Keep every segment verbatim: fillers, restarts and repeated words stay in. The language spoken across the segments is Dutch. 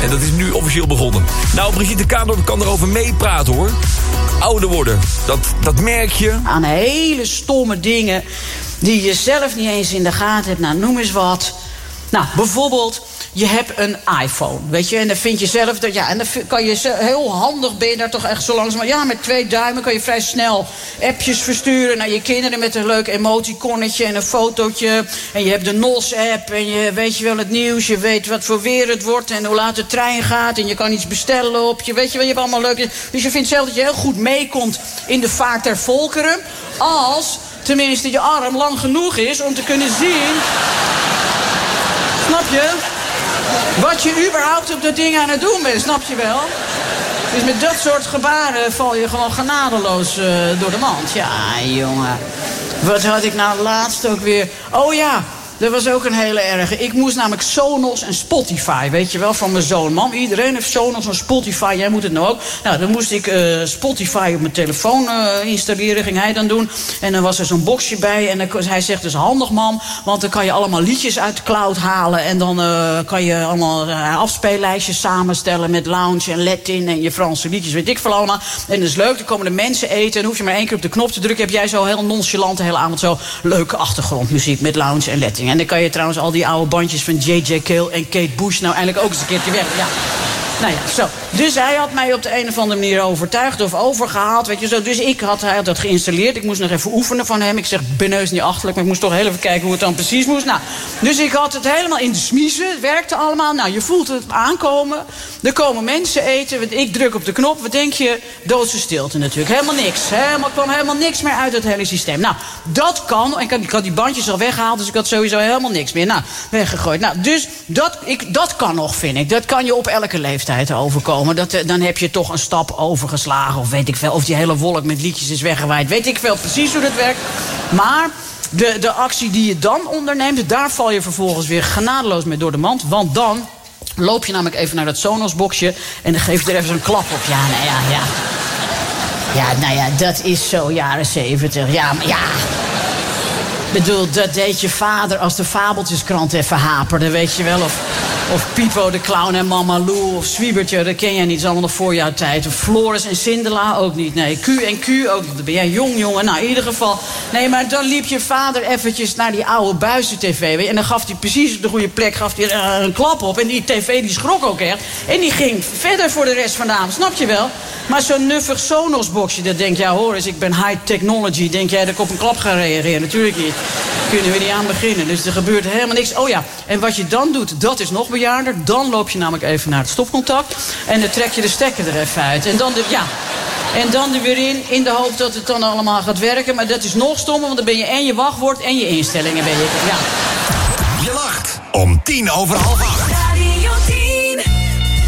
En dat is nu officieel begonnen. Nou, Brigitte Kaandorp kan erover meepraten, hoor. Ouder worden, dat, dat merk je. Aan hele stomme dingen die je zelf niet eens in de gaten hebt. Nou, noem eens wat. Nou, bijvoorbeeld, je hebt een iPhone, weet je. En dan vind je zelf, dat, ja, en dan kan je ze, heel handig ben je daar toch echt zo langzaam. Ja, met twee duimen kan je vrij snel appjes versturen naar je kinderen met een leuk emoticonnetje en een fotootje. En je hebt de N O S-app en je weet je wel het nieuws. Je weet wat voor weer het wordt en hoe laat de trein gaat. En je kan iets bestellen op je, weet je wel, je hebt allemaal leuke. Dus je vindt zelf dat je heel goed meekomt in de vaart der volkeren. Als tenminste je arm lang genoeg is om te kunnen zien. Snap je? Wat je überhaupt op dat ding aan het doen bent, snap je wel? Dus met dat soort gebaren val je gewoon genadeloos uh, door de mand. Ja, jongen. Wat had ik nou laatst ook weer? Oh ja, dat was ook een hele erge. Ik moest namelijk Sonos en Spotify, weet je wel, van mijn zoon. Mam, iedereen heeft Sonos en Spotify, jij moet het nou ook. Nou, dan moest ik uh, Spotify op mijn telefoon uh, installeren, ging hij dan doen. En dan was er zo'n boxje bij en dan, hij zegt, dus handig, mam, want dan kan je allemaal liedjes uit de cloud halen. En dan uh, kan je allemaal uh, afspeellijstjes samenstellen met lounge en Latin en je Franse liedjes, weet ik veel allemaal. En dat is leuk, dan komen de mensen eten en dan hoef je maar één keer op de knop te drukken. Heb jij zo heel nonchalant de hele avond zo leuke achtergrondmuziek met lounge en Latin. En dan kan je trouwens al die oude bandjes van J J Cale en Kate Bush nou eindelijk ook eens een keertje weg. Ja. Nou ja, zo. Dus hij had mij op de een of andere manier overtuigd of overgehaald, weet je zo. Dus ik had, hij had dat geïnstalleerd. Ik moest nog even oefenen van hem. Ik zeg, ben heus niet achterlijk, maar ik moest toch heel even kijken hoe het dan precies moest. Nou, dus ik had het helemaal in de smiezen. Het werkte allemaal. Nou, je voelt het aankomen. Er komen mensen eten. Ik druk op de knop. Wat denk je? Doodse stilte natuurlijk. Helemaal niks. Helemaal, kwam helemaal niks meer uit het hele systeem. Nou, dat kan. Ik had, ik had die bandjes al weggehaald, dus ik had sowieso helemaal niks meer. Nou, weggegooid. Nou, dus dat, ik, dat kan nog, vind ik. Dat kan je op elke leeftijd overkomen. Dat, dan heb je toch een stap overgeslagen. Of weet ik veel. Of die hele wolk met liedjes is weggewaaid. Weet ik veel precies hoe dat werkt. Maar de, de actie die je dan onderneemt, daar val je vervolgens weer genadeloos mee door de mand. Want dan loop je namelijk even naar dat Sonos-boxje en dan geef je er even zo'n klap op. Ja, nou ja, ja. Ja, nou ja, dat is zo jaren zeventig. Ja, maar ja. Ik bedoel, dat deed je vader als de Fabeltjeskrant even haperde, weet je wel. Of, of Pipo de Clown en Mama Lou of Zwiebertje, dat ken jij niet. Dat is allemaal nog voor jouw tijd. Of Floris en Sindela ook niet, nee. Q en Q ook niet. Dan ben jij jong, jongen. Nou, in ieder geval. Nee, maar dan liep je vader eventjes naar die oude buizen-tv. Weet je, en dan gaf hij precies op de goede plek gaf hij er een klap op. En die tv die schrok ook echt. En die ging verder voor de rest van de avond, snap je wel? Maar zo'n nuffig Sonos-boxje, dat denk jij, hoor eens, ik ben high technology. Denk jij dat ik op een klap ga reageren? Natuurlijk niet. Kunnen we niet aan beginnen. Dus er gebeurt helemaal niks. Oh ja, en wat je dan doet, dat is nog bejaarder. Dan loop je namelijk even naar het stopcontact. En dan trek je de stekker er even uit. En dan, de, ja, en dan er weer in, in de hoop dat het dan allemaal gaat werken. Maar dat is nog stommer, want dan ben je en je wachtwoord en je instellingen. Ben je, ja. Je lacht om tien over half acht. Radio tien.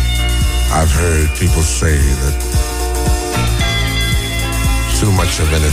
I've heard people say that too much of anything